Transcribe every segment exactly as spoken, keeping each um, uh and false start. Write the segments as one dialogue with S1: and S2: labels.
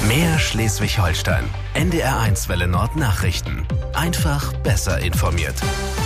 S1: Mehr Schleswig-Holstein. N D R eins Welle Nord Nachrichten. Einfach besser informiert.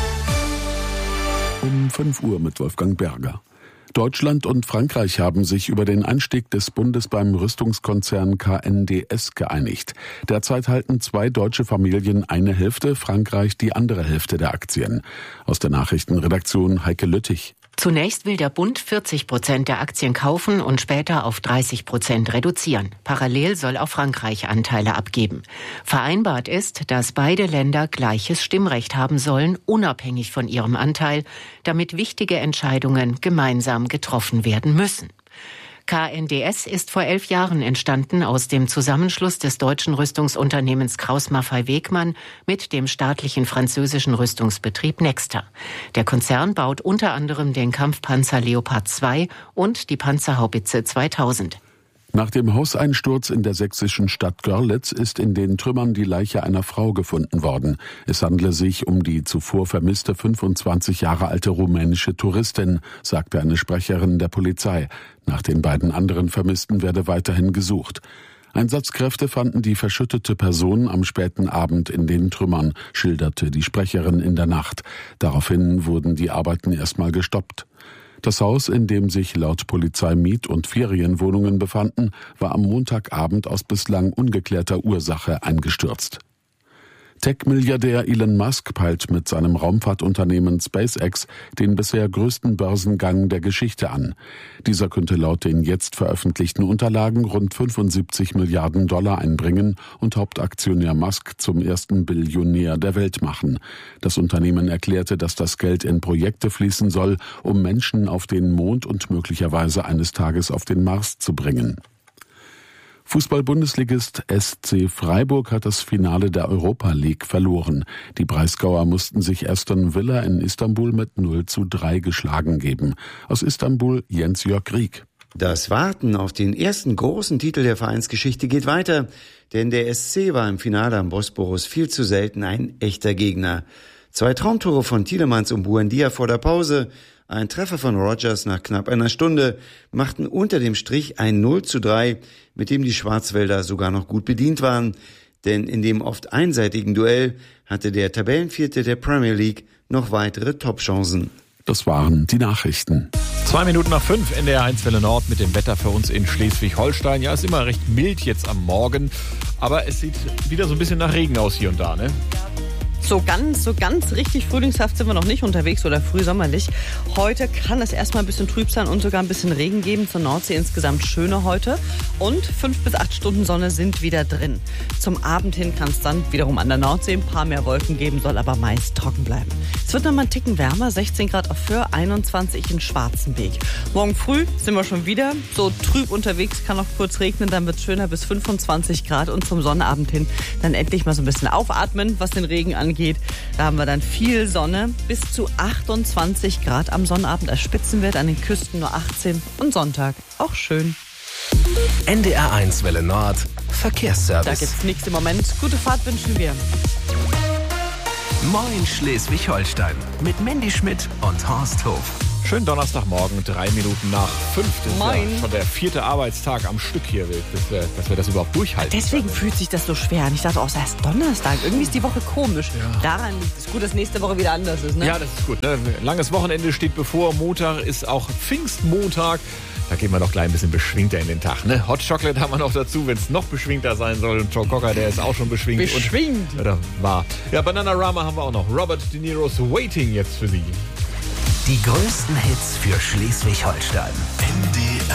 S2: Um fünf Uhr mit Wolfgang Berger. Deutschland und Frankreich haben sich über den Einstieg des Bundes beim Rüstungskonzern K N D S geeinigt. Derzeit halten zwei deutsche Familien eine Hälfte, Frankreich die andere Hälfte der Aktien. Aus der Nachrichtenredaktion Heike Lüttich.
S3: Zunächst will der Bund vierzig Prozent der Aktien kaufen und später auf dreißig Prozent reduzieren. Parallel soll auch Frankreich Anteile abgeben. Vereinbart ist, dass beide Länder gleiches Stimmrecht haben sollen, unabhängig von ihrem Anteil, damit wichtige Entscheidungen gemeinsam getroffen werden müssen. K N D S ist vor elf Jahren entstanden aus dem Zusammenschluss des deutschen Rüstungsunternehmens Krauss-Maffei-Wegmann mit dem staatlichen französischen Rüstungsbetrieb Nexter. Der Konzern baut unter anderem den Kampfpanzer Leopard zwei und die Panzerhaubitze zweitausend.
S2: Nach dem Hauseinsturz in der sächsischen Stadt Görlitz ist in den Trümmern die Leiche einer Frau gefunden worden. Es handle sich um die zuvor vermisste fünfundzwanzig Jahre alte rumänische Touristin, sagte eine Sprecherin der Polizei. Nach den beiden anderen Vermissten werde weiterhin gesucht. Einsatzkräfte fanden die verschüttete Person am späten Abend in den Trümmern, schilderte die Sprecherin in der Nacht. Daraufhin wurden die Arbeiten erstmal gestoppt. Das Haus, in dem sich laut Polizei Miet- und Ferienwohnungen befanden, war am Montagabend aus bislang ungeklärter Ursache eingestürzt. Tech-Milliardär Elon Musk peilt mit seinem Raumfahrtunternehmen SpaceX den bisher größten Börsengang der Geschichte an. Dieser könnte laut den jetzt veröffentlichten Unterlagen rund fünfundsiebzig Milliarden Dollar einbringen und Hauptaktionär Musk zum ersten Billionär der Welt machen. Das Unternehmen erklärte, dass das Geld in Projekte fließen soll, um Menschen auf den Mond und möglicherweise eines Tages auf den Mars zu bringen. Fußball-Bundesligist S C Freiburg hat das Finale der Europa League verloren. Die Breisgauer mussten sich Aston Villa in Istanbul mit null zu drei geschlagen geben. Aus Istanbul Jens-Jörg Rieck.
S4: Das Warten auf den ersten großen Titel der Vereinsgeschichte geht weiter, denn der S C war im Finale am Bosporus viel zu selten ein echter Gegner. Zwei Traumtore von Tielemans und Buendia vor der Pause, ein Treffer von Rogers nach knapp einer Stunde machten unter dem Strich ein null zu drei, mit dem die Schwarzwälder sogar noch gut bedient waren. Denn in dem oft einseitigen Duell hatte der Tabellenvierte der Premier League noch weitere Topchancen.
S2: Das waren die Nachrichten.
S5: Zwei Minuten nach fünf, N D R eins Welle Nord mit dem Wetter für uns in Schleswig-Holstein. Ja, ist immer recht mild jetzt am Morgen, aber es sieht wieder so ein bisschen nach Regen aus hier und da, ne?
S6: So ganz, so ganz richtig frühlingshaft sind wir noch nicht unterwegs oder frühsommerlich. Heute kann es erstmal ein bisschen trüb sein und sogar ein bisschen Regen geben. Zur Nordsee insgesamt schöner heute. Und fünf bis acht Stunden Sonne sind wieder drin. Zum Abend hin kann es dann wiederum an der Nordsee ein paar mehr Wolken geben, soll aber meist trocken bleiben. Es wird noch mal einen Ticken wärmer, sechzehn Grad auf Föhr, einundzwanzig in Schwarzenbeek. Morgen früh sind wir schon wieder so trüb unterwegs, kann noch kurz regnen, dann wird es schöner bis fünfundzwanzig Grad und zum Sonnabend hin dann endlich mal so ein bisschen aufatmen, was den Regen angeht. Geht. Da haben wir dann viel Sonne, bis zu achtundzwanzig Grad am Sonnabend als Spitzenwert, an den Küsten nur achtzehn und Sonntag auch schön.
S1: N D R eins Welle Nord Verkehrsservice.
S6: Da gibt's nichts im Moment. Gute Fahrt wünschen wir.
S1: Moin Schleswig-Holstein mit Mandy Schmidt und Horst Hof.
S5: Schönen Donnerstagmorgen, drei Minuten nach fünf. Das ist
S6: Moin.
S5: ja schon der vierte Arbeitstag am Stück hier, dass wir, dass wir das überhaupt durchhalten.
S6: Deswegen fühlt sich das so schwer an. Ich dachte, oh, es ist erst Donnerstag. Irgendwie ist die Woche komisch. Ja. Daran liegt es gut, dass nächste Woche wieder anders ist, ne?
S5: Ja, das ist gut. Ne? Langes Wochenende steht bevor. Montag ist auch Pfingstmontag. Da gehen wir doch gleich ein bisschen beschwingter in den Tag. Ne? Hot Chocolate haben wir noch dazu, wenn es noch beschwingter sein soll. Und Joe Cocker, der ist auch schon beschwingt.
S6: Beschwingt?
S5: Und, oder war. Ja, Bananarama haben wir auch noch. Robert De Niro's Waiting jetzt für Sie.
S1: Die größten Hits für Schleswig-Holstein. N D